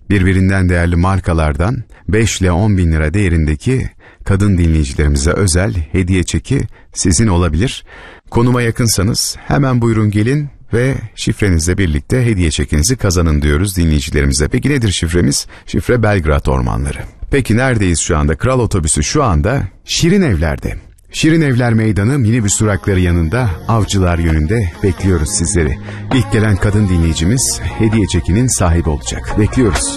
birbirinden değerli markalardan 5 ile 10 bin lira değerindeki kadın dinleyicilerimize özel hediye çeki sizin olabilir. Konuma yakınsanız hemen buyurun gelin ve şifrenizle birlikte hediye çekinizi kazanın diyoruz dinleyicilerimize. Peki nedir şifremiz? Şifre Belgrad Ormanları. Peki neredeyiz şu anda? Kral Otobüsü şu anda Şirin Evler'de. Şirin Evler Meydanı minibüs durakları yanında Avcılar yönünde bekliyoruz sizleri. İlk gelen kadın dinleyicimiz hediye çekinin sahibi olacak. Bekliyoruz.